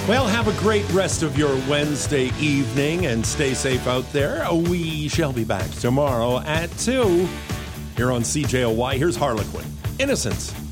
Well, have a great rest of your Wednesday evening and stay safe out there. We shall be back tomorrow at 2 here on CJOY. Here's Harlequin. Innocence.